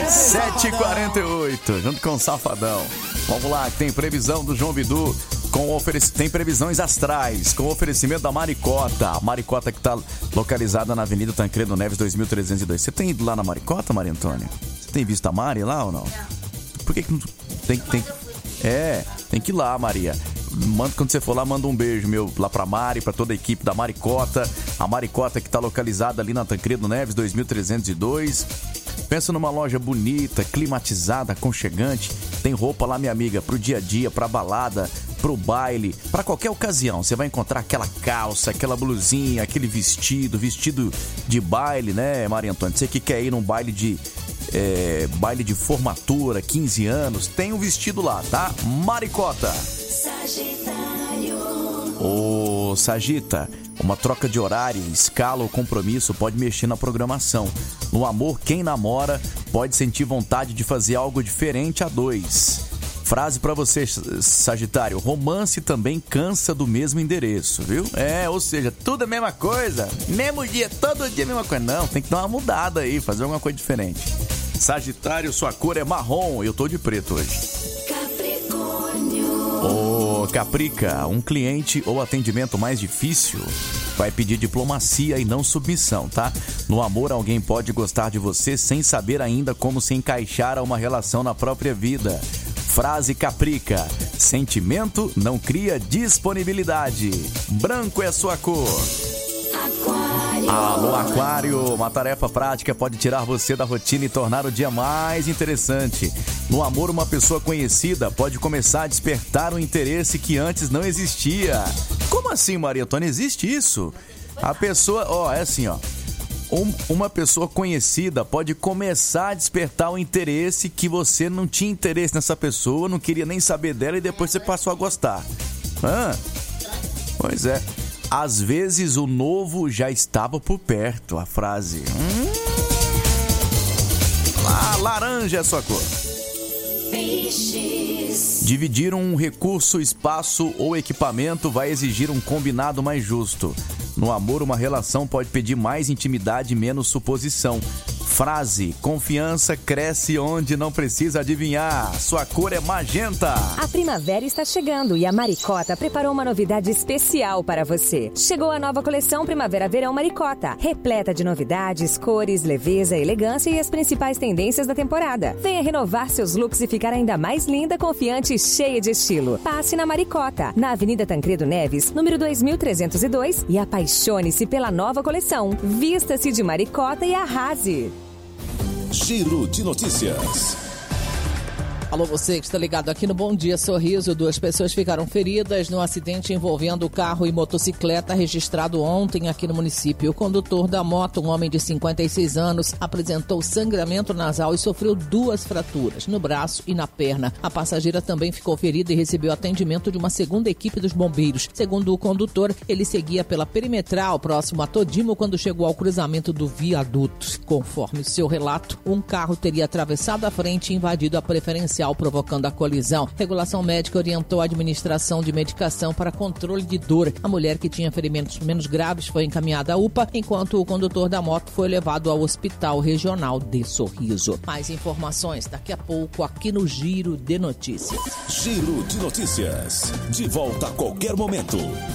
7h48, junto com o Safadão. Vamos lá, tem previsão do João Bidu, tem previsões astrais, com oferecimento da Maricota. A Maricota que está localizada na Avenida Tancredo Neves, 2302. Você tem ido lá na Maricota, Maria Antônia? Você tem visto a Mari lá ou não? Por que não tem? Tem que ir lá, Maria. Quando você for lá, manda um beijo meu lá pra Mari, pra toda a equipe da Maricota. A Maricota que tá localizada ali na Tancredo Neves, 2302. Pensa numa loja bonita, climatizada, aconchegante. Tem roupa lá, minha amiga, pro dia a dia, pra balada, pro baile, pra qualquer ocasião. Você vai encontrar aquela calça, aquela blusinha, aquele vestido de baile, né, Maria Antônia? Você que quer ir num baile de formatura, 15 anos, tem um vestido lá, tá? Maricota. Ô, Sagita, uma troca de horário, escala ou compromisso pode mexer na programação. No amor, quem namora pode sentir vontade de fazer algo diferente a dois. Frase pra você, Sagitário: romance também cansa do mesmo endereço, viu? Ou seja, tudo é a mesma coisa, mesmo dia, todo dia a mesma coisa. Não, tem que dar uma mudada aí, fazer alguma coisa diferente. Sagitário, sua cor é marrom, eu tô de preto hoje. Ô, Caprica, um cliente ou atendimento mais difícil vai pedir diplomacia e não submissão, tá? No amor, alguém pode gostar de você sem saber ainda como se encaixar a uma relação na própria vida. Frase Caprica: sentimento não cria disponibilidade. Branco é a sua cor. Alô, Aquário, uma tarefa prática pode tirar você da rotina e tornar o dia mais interessante. No amor, uma pessoa conhecida pode começar a despertar um interesse que antes não existia. Como assim, Maria Antônia? Existe isso? A pessoa, é assim, uma pessoa conhecida pode começar a despertar um interesse que você não tinha interesse nessa pessoa, não queria nem saber dela e depois você passou a gostar. Pois é. Às vezes o novo já estava por perto. A frase. Laranja é a sua cor. Peixes. Dividir um recurso, espaço ou equipamento vai exigir um combinado mais justo. No amor, uma relação pode pedir mais intimidade e menos suposição. Frase: confiança cresce onde não precisa adivinhar. Sua cor é magenta. A primavera está chegando e a Maricota preparou uma novidade especial para você. Chegou a nova coleção Primavera-Verão Maricota, repleta de novidades, cores, leveza, elegância e as principais tendências da temporada. Venha renovar seus looks e ficar ainda mais linda, confiante e cheia de estilo. Passe na Maricota, na Avenida Tancredo Neves, número 2302, e apaixone-se pela nova coleção. Vista-se de Maricota e arrase. Giro de notícias. Alô, você que está ligado aqui no Bom Dia Sorriso. 2 pessoas ficaram feridas no acidente envolvendo carro e motocicleta registrado ontem aqui no município. O condutor da moto, um homem de 56 anos, apresentou sangramento nasal e sofreu 2 fraturas no braço e na perna. A passageira também ficou ferida e recebeu atendimento de uma segunda equipe dos bombeiros. Segundo o condutor, ele seguia pela perimetral próximo a Todimo quando chegou ao cruzamento do viaduto. Conforme seu relato, um carro teria atravessado a frente e invadido a preferencial, provocando a colisão. Regulação médica orientou a administração de medicação para controle de dor. A mulher, que tinha ferimentos menos graves, foi encaminhada à UPA, enquanto o condutor da moto foi levado ao Hospital Regional de Sorriso. Mais informações daqui a pouco aqui no Giro de Notícias. Giro de Notícias. De volta a qualquer momento.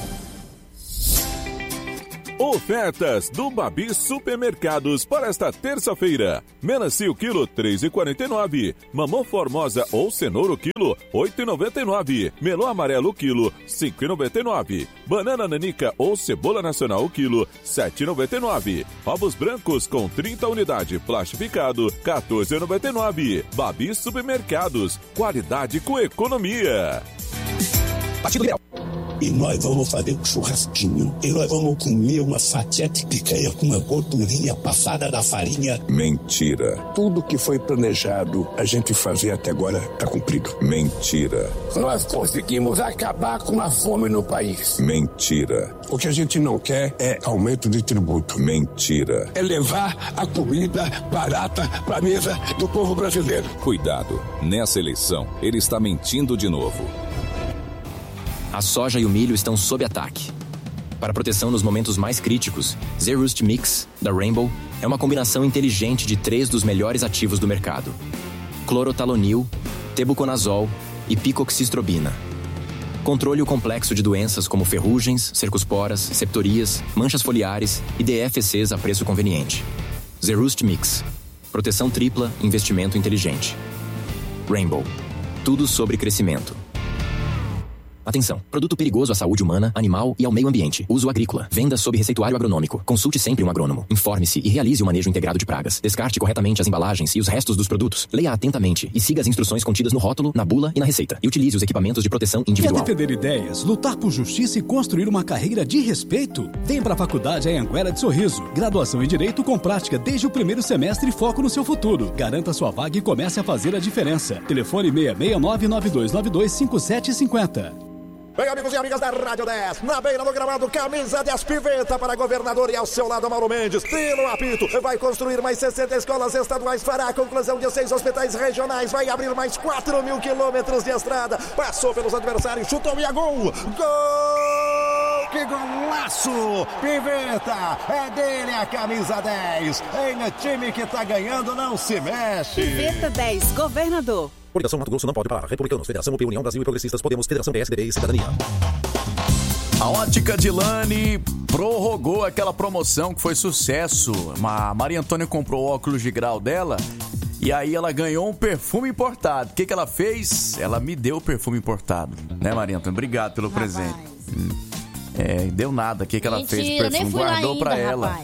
Ofertas do Babi Supermercados para esta terça-feira. Melancia quilo 3,49. Mamão formosa ou cenoura quilo 8,99. Melão amarelo quilo 5,99. Banana nanica ou cebola nacional quilo 7,99. Ovos brancos com 30 unidades plastificado 14,99. Babi Supermercados. Qualidade com economia. Partido Liberal. E nós vamos fazer um churrasquinho. E nós vamos comer uma fatia de picanha com uma gordurinha passada da farinha. Mentira. Tudo que foi planejado a gente fazer até agora está cumprido. Mentira. Nós conseguimos acabar com a fome no país. Mentira. O que a gente não quer é aumento de tributo. Mentira. É levar a comida barata para a mesa do povo brasileiro. Cuidado. Nessa eleição, ele está mentindo de novo. A soja e o milho estão sob ataque. Para proteção nos momentos mais críticos, Zerust Mix, da Rainbow, é uma combinação inteligente de 3 dos melhores ativos do mercado: clorotalonil, tebuconazol e picoxistrobina. Controle o complexo de doenças como ferrugens, cercosporas, septorias, manchas foliares e DFCs a preço conveniente. Zerust Mix. Proteção tripla, investimento inteligente. Rainbow. Tudo sobre crescimento. Atenção! Produto perigoso à saúde humana, animal e ao meio ambiente. Uso agrícola. Venda sob receituário agronômico. Consulte sempre um agrônomo. Informe-se e realize o manejo integrado de pragas. Descarte corretamente as embalagens e os restos dos produtos. Leia atentamente e siga as instruções contidas no rótulo, na bula e na receita. E utilize os equipamentos de proteção individual. Quer defender ideias, lutar por justiça e construir uma carreira de respeito? Vem para a Faculdade Anhanguera de Sorriso. Graduação em Direito com prática desde o primeiro semestre e foco no seu futuro. Garanta sua vaga e comece a fazer a diferença. Telefone 669-9292-5750. Bem, amigos e amigas da Rádio 10, na beira do gramado, camisa 10 piveta para governador e ao seu lado Mauro Mendes. Tira o apito, vai construir mais 60 escolas estaduais, fará a conclusão de 6 hospitais regionais, vai abrir mais 4.000 quilômetros de estrada. Passou pelos adversários, chutou e a gol! Gol! Que golaço! Piveta, é dele a camisa 10. Em time que tá ganhando, não se mexe. Piveta 10, governador. Coligação Mato Grosso não pode parar. Republicanos, Federação UP, União Brasil e Progressistas, Podemos, Federação PSDB e Cidadania. A Ótica Dilane prorrogou aquela promoção que foi sucesso. A Maria Antônia comprou o óculos de grau dela e aí ela ganhou um perfume importado. O que ela fez? Ela me deu o perfume importado. Né, Maria Antônia? Obrigado pelo presente. Deu nada. O que ela fez? O perfume guardou pra ela.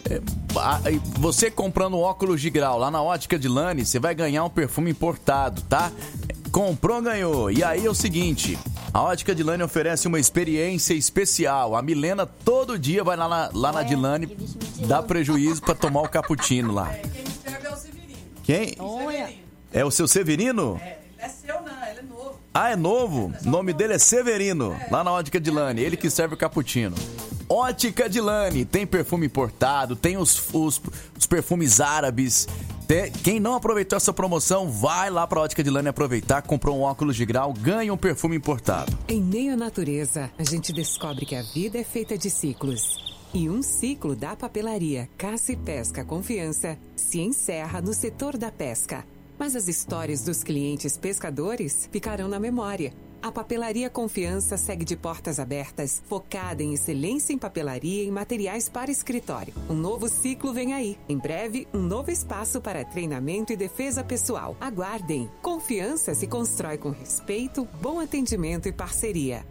Você comprando um óculos de grau lá na Ótica Dilane, você vai ganhar um perfume importado, tá? Comprou, ganhou. E aí é o seguinte, a Ótica Dilane oferece uma experiência especial. A Milena todo dia vai lá na Dilane, dá prejuízo pra tomar o cappuccino lá. Quem me serve é o Severino. Quem? É o seu Severino? Ele é seu não, ele é novo. Ah, é novo? O nome dele é Severino, lá na Ótica Dilane, ele que serve o cappuccino. Ótica Dilane, tem perfume importado, tem os perfumes árabes. Quem não aproveitou essa promoção, vai lá pra Ótica Dilane aproveitar, comprou um óculos de grau, ganha um perfume importado. Em meio à natureza, a gente descobre que a vida é feita de ciclos. E um ciclo da papelaria Caça e Pesca Confiança se encerra no setor da pesca. Mas as histórias dos clientes pescadores ficarão na memória. A Papelaria Confiança segue de portas abertas, focada em excelência em papelaria e materiais para escritório. Um novo ciclo vem aí. Em breve, um novo espaço para treinamento e defesa pessoal. Aguardem. Confiança se constrói com respeito, bom atendimento e parceria.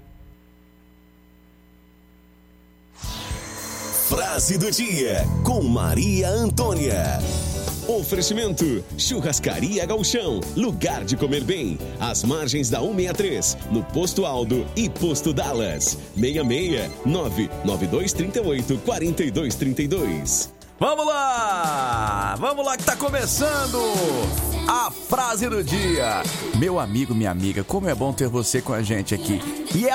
Frase do dia com Maria Antônia. Oferecimento: Churrascaria Gauchão, lugar de comer bem, às margens da 163, no Posto Aldo e Posto Dallas. 669-9238-4232. Vamos lá que tá começando a frase do dia. Meu amigo, minha amiga, como é bom ter você com a gente aqui. E